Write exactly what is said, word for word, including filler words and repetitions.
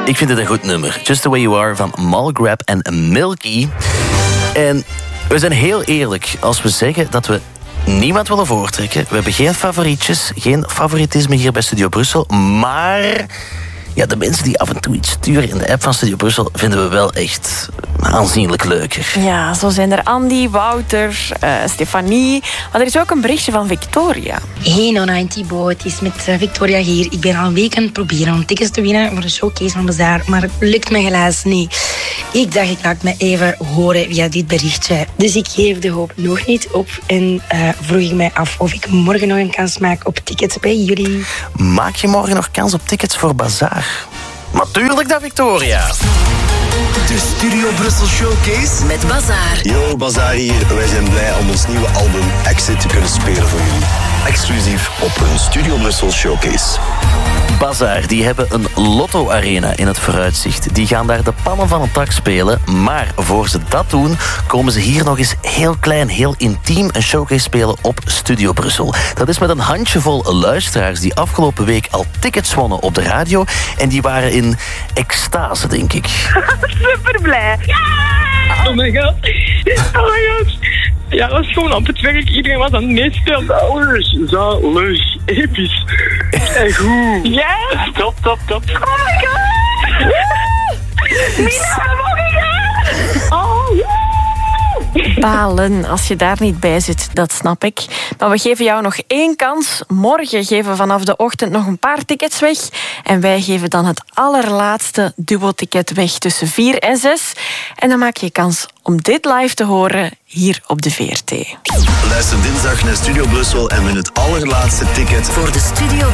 Ik vind het een goed nummer. Just the Way You Are van Malgrab en Milky. En we zijn heel eerlijk als we zeggen dat we niemand willen voortrekken. We hebben geen favorietjes, geen favoritisme hier bij Studio Brussel. Maar ja, de mensen die af en toe iets sturen in de app van Studio Brussel vinden we wel echt aanzienlijk leuker. Ja, zo zijn er Andy, Wouter, uh, Stefanie. Maar er is ook een berichtje van Victoria. Hey Nonna en Thibaut, het is met uh, Victoria hier. Ik ben al een week aan het proberen om tickets te winnen voor de showcase van Bazaar, maar het lukt me helaas niet. Ik dacht, ik laat me even horen via dit berichtje. Dus ik geef de hoop nog niet op en uh, vroeg ik mij af of ik morgen nog een kans maak op tickets bij jullie. Maak je morgen nog kans op tickets voor Bazaar? Natuurlijk dat, Victoria. De Studio Brussel Showcase met Bazaar. Yo, Bazaar hier. Wij zijn blij om ons nieuwe album Exit te kunnen spelen voor jullie. Exclusief op een Studio Brussel Showcase. Bazaar, die hebben een Lotto-arena in het vooruitzicht. Die gaan daar de pannen van een tak spelen. Maar voor ze dat doen, komen ze hier nog eens heel klein, heel intiem een showcase spelen op Studio Brussel. Dat is met een handjevol luisteraars die afgelopen week al tickets wonnen op de radio. En die waren in extase, denk ik. Super blij. Ja! Oh my god. Oh my god. Ja, dat was gewoon op het werk. Iedereen was aan het meespelen. Zalig, zalig, episch. En goed. Ja? Top, top, top. Oh my god. Mina, oh, ja. Balen als je daar niet bij zit, dat snap ik. Maar we geven jou nog één kans. Morgen geven we vanaf de ochtend nog een paar tickets weg. En wij geven dan het allerlaatste duo-ticket weg tussen vier en zes. En dan maak je kans om dit live te horen hier op de V R T. Luister dinsdag naar Studio Brussel en win het allerlaatste ticket voor de Studio